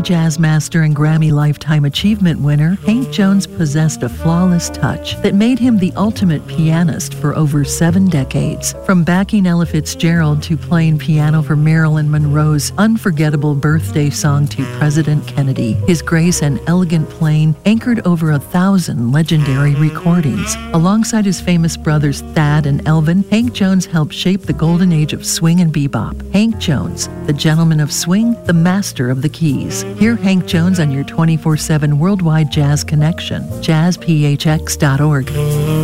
Jazz Master and Grammy Lifetime Achievement winner, Hank Jones possessed a flawless touch that made him the ultimate pianist for over 7 decades. From backing Ella Fitzgerald to playing piano for Marilyn Monroe's unforgettable birthday song to President Kennedy, his grace and elegant playing anchored over 1,000 legendary recordings. Alongside his famous brothers Thad and Elvin, Hank Jones helped shape the golden age of swing and bebop. Hank Jones, the gentleman of swing, the master of the keys. Hear Hank Jones on your 24/7 worldwide jazz connection. jazzphx.org.